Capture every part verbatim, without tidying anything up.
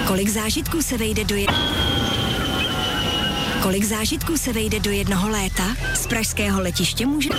Kolik zážitků se vejde do je... Kolik zážitků se vejde do jednoho léta? Z pražského letiště může...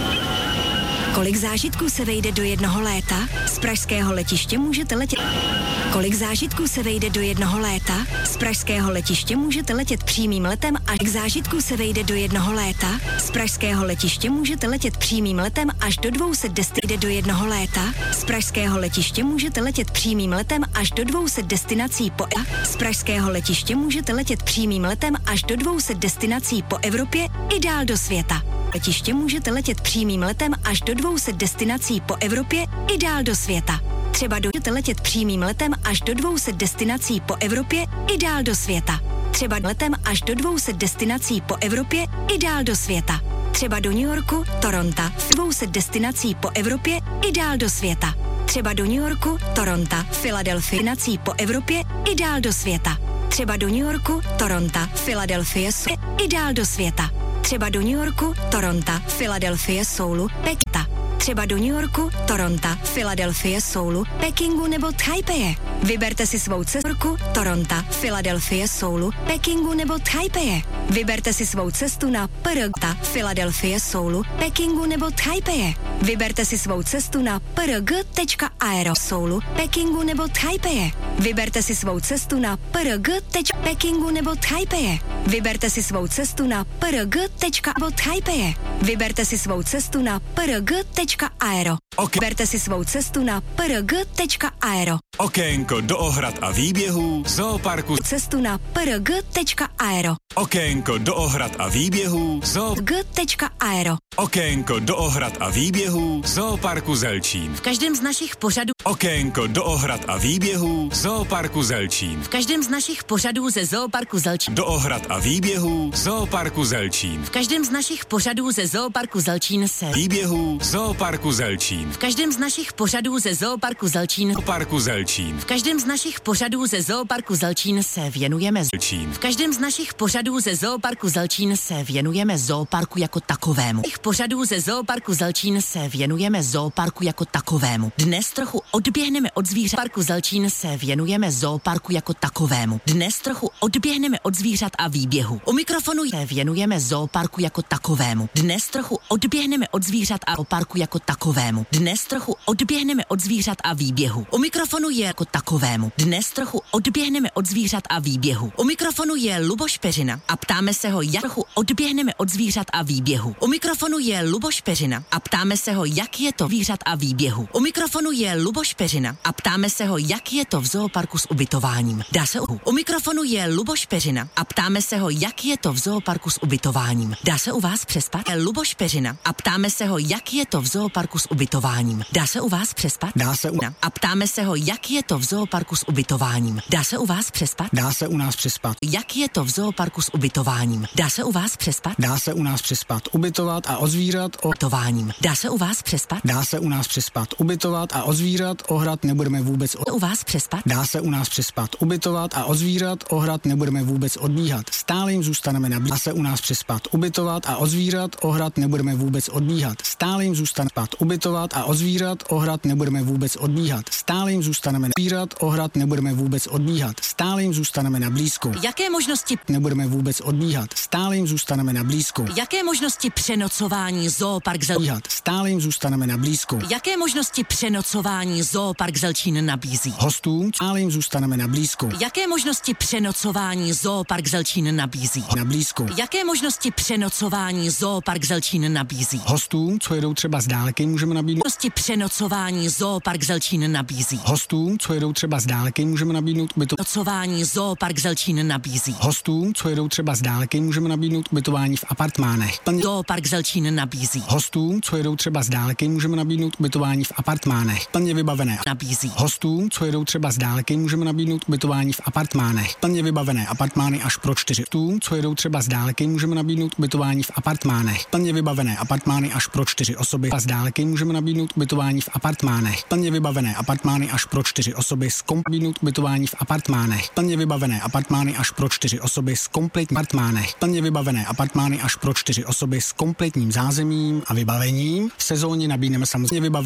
Kolik zážitků se vejde do jednoho léta? Z pražského letiště můžete letět... Kolik zážitků se vejde do jednoho léta? Z pražského letiště můžete letět přímým letem a k zážitku se vejde do jednoho léta? Z pražského letiště můžete letět přímým letem až do dvě stě destinací do jednoho léta? Z pražského letiště můžete letět přímým letem až do dvě stě destinací po a z pražského letiště můžete letět přímým letem až do dvě stě destinací po Evropě i dál do světa. Letiště můžete letět přímým letem až do dvě stě destinací po Evropě i dál do světa. Třeba do můžete letět přímým letem až do dvě stě destinací po Evropě i dál do světa. Třeba letem až do dvě stě destinací po Evropě i dál do světa. Třeba do New Yorku, Toronto, dvě stě destinací po Evropě i dál do světa. Třeba do New Yorku, Toronto, Philadelphia destinací po Evropě i dál do světa. Třeba do New Yorku, Toronto, Philadelphia i dál do světa. Třeba do New Yorku, Toronto, Philadelphia, Soulu, Pekta. Třeba do New Yorku, Toronto, Philadelphia, Soulu, Pekingu nebo Taipei. Vyberte si svou cestu Toronto, Philadelphia, Soulu, Pekingu nebo Taipei. Vyberte si svou cestu na Prg, Philadelphia, Soulu, Pekingu nebo Taipei. Vyberte si svou cestu na prg tečka aero Soulu, Pekingu nebo Taipei. Vyberte si svou cestu na prg tečka Pekingu nebo Taipei. Vyberte si svou cestu na prg tečka Taipei. Vyberte si svou cestu na prg tečka aero. Okay. Vyberte si svou cestu na prg tečka aero. Okénko do ohrad a výběhů Zooparku. Cestu na prg tečka aero. Okénko do ohrad a výběhů Zoo... G tečka aero. Okénko do ohrad a výběhů Zooparku Zelčín. V každém z našich pořadů. Okénko do ohrad a výběhů Zooparku Zelčín. V každém z našich pořadů ze Zooparku Zelčín. Do ohrad a výběhů Zooparku Zelčín. V každém z našich pořadů ze Zooparku Zelčín se. Výběhů Zooparku Zelčín. V každém z našich pořadů ze Zooparku Zelčín. Zooparku Zelčín. V každém z našich pořadů ze Zooparku Zelčín se věnujeme Zelčín. V každém z našich pořadů ze Zooparku Zelčín se věnujeme zooparku jako takovému. V pořadů ze Zooparku Zelčín se věnujeme zooparku jako takovému. Dnes trochu odběhneme od zvířat. Parku Zelčín se věnujeme zooparku jako takovému. Dnes trochu odběhneme od zvířat a výběhu. U mikrofonu se věnujeme zooparku jako takovému. Dnes trochu odběhneme od zvířat a parku jako takovému. Dnes trochu odběhneme od zvířat a výběhu. U mikrofonu je jako takovému. Dnes trochu odběhneme od zvířat a výběhu. U mikrofonu je Luboš Peřina a ptáme se ho, jak trochu odběhneme od zvířat a výběhu. U mikrofonu je Luboš Peřina a ptáme se ho, jak je to zvířat a výběhu. U mikrofonu je Luboš Peřina a ptáme se ho, jak je to v zooparku s ubytováním. Dá se u. U mikrofonu je Luboš Peřina a ptáme se ho, jak je to v zooparku s ubytováním. Dá se u vás přespat? Je Luboš Peřina a ptáme se ho, jak je to v zooparku s ubytováním. Dá se u vás přespat? Dá se u... A ptáme se ho, jak je to v zooparku s ubytováním. Dá se u vás přespat? Dá se u nás přespat. Jak je to v zooparku s ubytováním? Dá se u vás přespat? Dá se u nás přespat, ubytovat a od zvířat o... Ubytováním. Dá se u vás přespat? Dá se u nás přespat, ubytovat a od zvířat ohrad nebudeme vůbec... O... U vás přespat? Dá se u nás přespat, ubytovat a od zvířat ohrad nebudeme vůbec odbíhat. Stále jim zůstaneme na... Dá se u nás přespat, ubytovat a od zvířat ohrad nebudeme vůbec odbíhat. Stále jim zůstaneme spát, ubytovat a od zvířat ohrad nebudeme vůbec odbíhat. Stále jim zůstaneme na zvířat ohrad nebudeme vůbec odbíhat. Stále jim zůstaneme na blízko. Jaké možnosti nebudeme vůbec odbíhat. Stále jim zůstaneme na blízko. Jaké možnosti přenocování Zoopark Zelčín? Stále jim zůstaneme na blízko. Jaké možnosti přenocování Zoopark Zelčín nabízí? Hostům stále jim zůstaneme na blízko. Jaké možnosti přenocování Zoopark Zelčín nabízí? Na blízko. Jaké možnosti přenocování Zoopark Zelčín nabízí? Hostům, co jedou třeba z dálky, můžeme nabídnout. Možnosti přenocování Zoopark Zelčín nabízí. Hostům, co jedou třeba z dálky, můžeme nabídnout ubytování. Nocování Zoopark Zelčín nabízí. Hostům, co jedou třeba z dálky, můžeme nabídnout ubytování v apartmánech. Plně... Zoopark Zelčín nabízí. Hostům, co jedou třeba z dálky, můžeme nabídnout ubytování v apartmánech. Plně vybavené. Nabízí. Hostům, co jedou třeba z dálky, můžeme nabídnout ubytování v apartmánech. Plně vybavené apartmány až pro čtyři. Hostům, co jedou třeba z dálky, můžeme nabídnout ubytování v apartmánech. Plně vybavené apartmány až pro čtyři osoby. A z dálky můžeme nabídnout ubytování v apartmánech. Plně vybavené apartmány až pro čtyři osoby s kompletním ubytování v apartmánech. Plně vybavené apartmány až pro čtyři osoby s kompletním apartmánech. Plně vybavené apartmány až pro čtyři osoby s kompletním zázemím a vybavením. V sezóně nabídneme samozřejmě vybavené